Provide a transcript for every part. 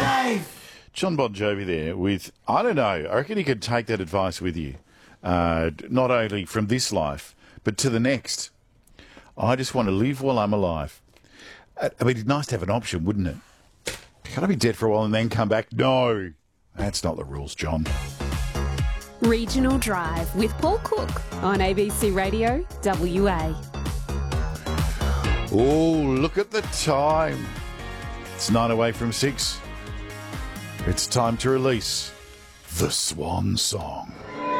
John Bon Jovi there with, I don't know, I reckon you could take that advice with you, not only from this life, but to the next. I just want to live while I'm alive. I mean, it's nice to have an option, wouldn't it? Can I be dead for a while and then come back? No, that's not the rules, John. Regional Drive with Paul Cook on ABC Radio WA. Oh, look at the time. It's 9 away from 6. It's time to release the Swan Song.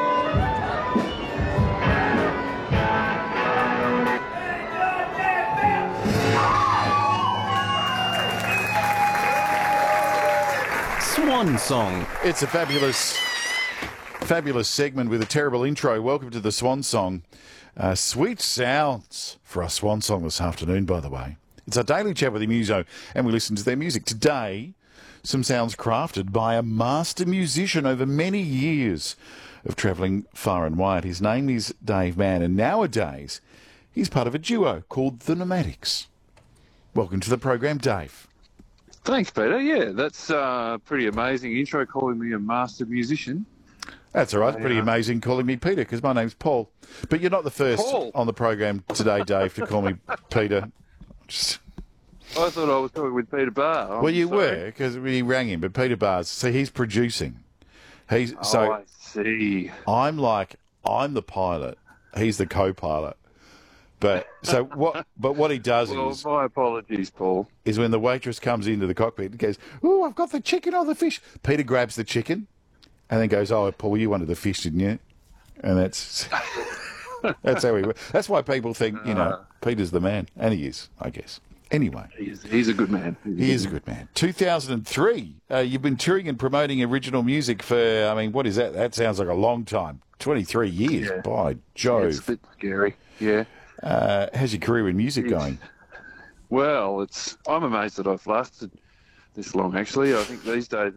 Swan Song. It's a fabulous segment with a terrible intro. Welcome to the Swan Song. Sweet sounds for our Swan Song this afternoon, by the way. It's our daily chat with the Muso, and we listen to their music. Today, some sounds crafted by a master musician over many years of travelling far and wide. His name is Dave Mann, and nowadays he's part of a duo called The Nomadics. Welcome to the program, Dave. Thanks, Peter. Yeah, that's a pretty amazing intro, calling me a master musician. That's all right. It's pretty amazing calling me Peter, because my name's Paul. But you're not the first on the program today, Dave, to call me Peter. I thought I was talking with Peter Barr. Well, you were, because we rang him, but Peter Barr's, see, he's producing. I see. I'm the pilot. He's the co-pilot. But what he does is... my apologies, Paul. Is when the waitress comes into the cockpit and goes, "Oh, I've got the chicken or the fish." Peter grabs the chicken and then goes, "Oh, Paul, you wanted the fish, didn't you?" And that's how we work. That's why people think, Peter's the man. And he is, I guess. Anyway. He's a good man. He is a good man. 2003, you've been touring and promoting original music for, what is that? That sounds like a long time. 23 years, by Jove. It's a bit scary, yeah. How's your career in music going? Well, I'm amazed that I've lasted this long, actually. I think these days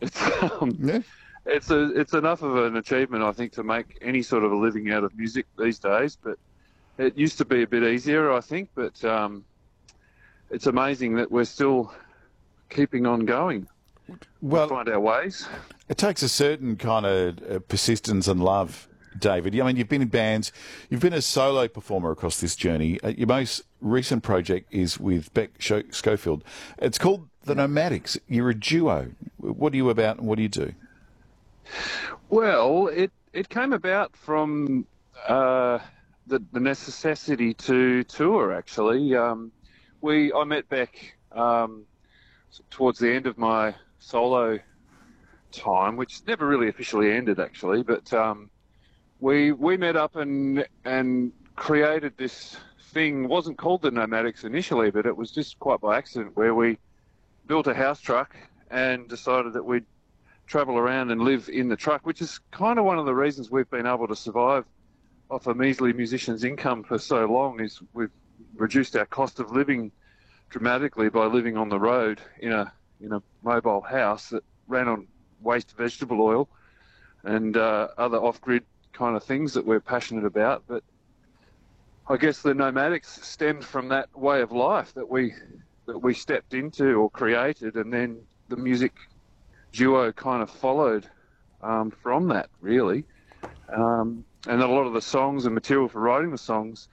it's enough of an achievement, I think, to make any sort of a living out of music these days. But it used to be a bit easier, I think. But it's amazing that we're still keeping on going. Well, find our ways. It takes a certain kind of persistence and love, David. You've been in bands, you've been a solo performer across this journey. Your most recent project is with Beck Schofield. It's called The Nomadics. You're a duo. What are you about and what do you do? Well, it came about from the necessity to tour, actually. I met Beck towards the end of my solo time, which never really officially ended, actually, but we met up and created this thing. It wasn't called the Nomadics initially, but it was just quite by accident, where we built a house truck and decided that we'd travel around and live in the truck, which is kind of one of the reasons we've been able to survive off a measly musician's income for so long. Is we've reduced our cost of living dramatically by living on the road in a mobile house that ran on waste vegetable oil and other off-grid kind of things that we're passionate about. But I guess the Nomadics stemmed from that way of life that we stepped into or created, and then the music duo kind of followed from that, really. And a lot of the songs and material for writing the songs,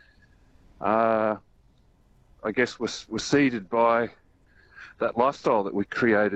I guess, was seeded by that lifestyle that we created.